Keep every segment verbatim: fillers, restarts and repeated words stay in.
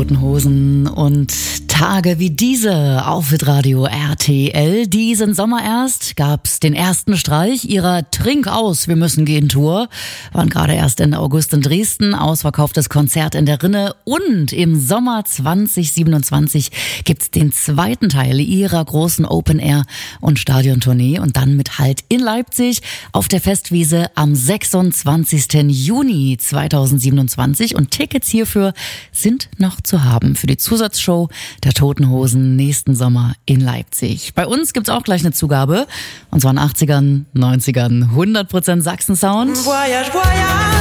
Toten Hosen und Tage wie diese auf Hitradio R T L. Diesen Sommer erst gab's den ersten Streich ihrer Trink aus, wir müssen gehen Tour. Waren gerade erst Ende August in Dresden, ausverkauftes Konzert in der Rinne und im Sommer zwanzig siebenundzwanzig gibt's den zweiten Teil ihrer großen Open Air und Stadiontournee und dann mit Halt in Leipzig auf der Festwiese am sechsundzwanzigsten Juni zweitausendsiebenundzwanzig und Tickets hierfür sind noch zu haben für die Zusatzshow der Toten Hosen nächsten Sommer in Leipzig. Bei uns gibt's auch gleich eine Zugabe, und zwar in achtzigern, neunzigern, hundert Prozent Sachsen-Sound. Voyage, voyage.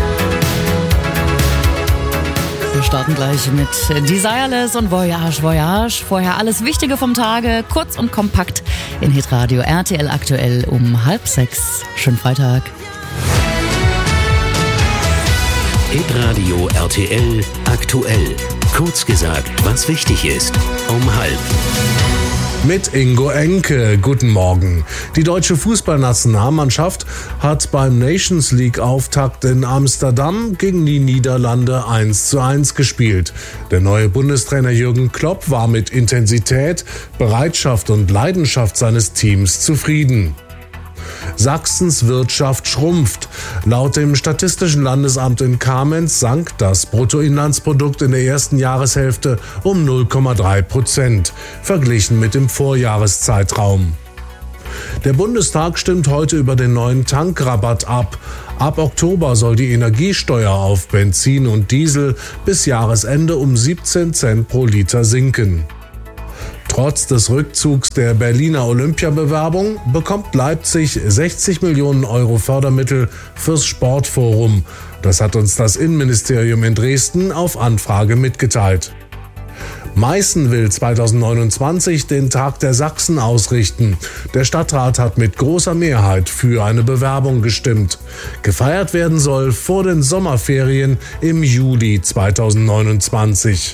Wir starten gleich mit Desireless und Voyage, Voyage. Vorher alles Wichtige vom Tage, kurz und kompakt in Hitradio R T L aktuell um halb sechs. Schönen Freitag. Hitradio R T L aktuell. Kurz gesagt, was wichtig ist. Um halb. Mit Ingo Enke. Guten Morgen. Die deutsche Fußballnationalmannschaft hat beim Nations League Auftakt in Amsterdam gegen die Niederlande eins zu eins gespielt. Der neue Bundestrainer Jürgen Klopp war mit Intensität, Bereitschaft und Leidenschaft seines Teams zufrieden. Sachsens Wirtschaft schrumpft. Laut dem Statistischen Landesamt in Kamenz sank das Bruttoinlandsprodukt in der ersten Jahreshälfte um null Komma drei Prozent, verglichen mit dem Vorjahreszeitraum. Der Bundestag stimmt heute über den neuen Tankrabatt ab. Ab Oktober soll die Energiesteuer auf Benzin und Diesel bis Jahresende um siebzehn Cent pro Liter sinken. Trotz des Rückzugs der Berliner Olympiabewerbung bekommt Leipzig sechzig Millionen Euro Fördermittel fürs Sportforum. Das hat uns das Innenministerium in Dresden auf Anfrage mitgeteilt. Meißen will zweitausendneunundzwanzig den Tag der Sachsen ausrichten. Der Stadtrat hat mit großer Mehrheit für eine Bewerbung gestimmt. Gefeiert werden soll vor den Sommerferien im Juli zweitausendneunundzwanzig.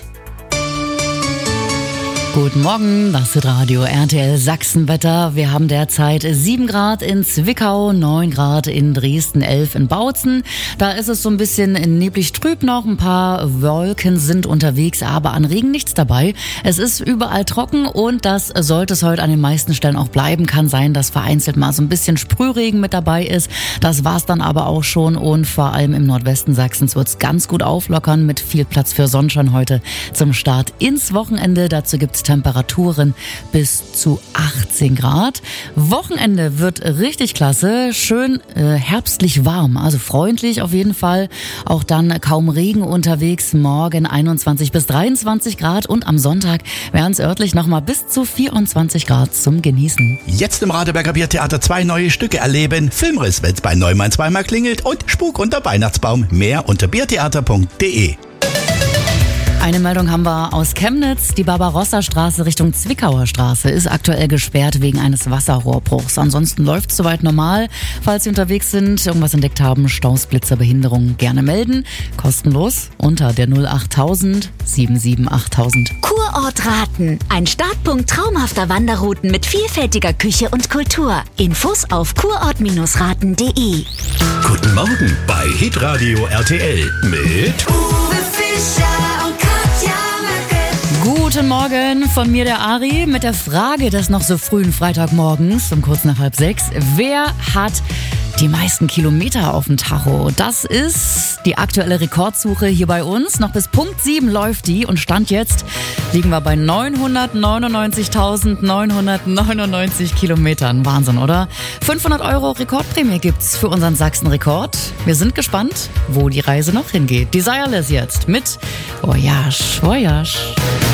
Guten Morgen, das ist Radio R T L Sachsenwetter. Wir haben derzeit sieben Grad in Zwickau, neun Grad in Dresden, elf in Bautzen. Da ist es so ein bisschen neblig trüb noch, ein paar Wolken sind unterwegs, aber an Regen nichts dabei. Es ist überall trocken und das sollte es heute an den meisten Stellen auch bleiben. Kann sein, dass vereinzelt mal so ein bisschen Sprühregen mit dabei ist. Das war's dann aber auch schon und vor allem im Nordwesten Sachsens wird's ganz gut auflockern mit viel Platz für Sonnenschein heute zum Start ins Wochenende. Dazu gibt's Temperaturen bis zu achtzehn Grad. Wochenende wird richtig klasse, schön äh, herbstlich warm, also freundlich auf jeden Fall. Auch dann kaum Regen unterwegs, morgen einundzwanzig bis dreiundzwanzig Grad und am Sonntag werden es örtlich nochmal bis zu vierundzwanzig Grad zum Genießen. Jetzt im Radeberger Biertheater zwei neue Stücke erleben. Filmriss, wenn's bei Neumann zweimal klingelt und Spuk unter Weihnachtsbaum. Mehr unter biertheater punkt de. Eine Meldung haben wir aus Chemnitz. Die Barbarossa-Straße Richtung Zwickauer Straße ist aktuell gesperrt wegen eines Wasserrohrbruchs. Ansonsten läuft es soweit normal. Falls Sie unterwegs sind, irgendwas entdeckt haben, Staus, Blitzer, Behinderungen, gerne melden. Kostenlos unter der null achttausend sieben sieben achttausend. Kurort Raten. Ein Startpunkt traumhafter Wanderrouten mit vielfältiger Küche und Kultur. Infos auf kurort Raten punkt de. Guten Morgen bei Hitradio R T L mit Uwe Fischer und Katja Möcke. Guten Morgen von mir, der Ari, mit der Frage des noch so frühen Freitagmorgens um kurz nach halb sechs. Wer hat die meisten Kilometer auf dem Tacho? Das ist die aktuelle Rekordsuche hier bei uns. Noch bis Punkt sieben läuft die und Stand jetzt liegen wir bei neunhundertneunundneunzigtausendneunhundertneunundneunzig Kilometern. Wahnsinn, oder? fünfhundert Euro Rekordprämie gibt's für unseren Sachsen-Rekord. Wir sind gespannt, wo die Reise noch hingeht. Desireless jetzt mit Voyage, Voyage.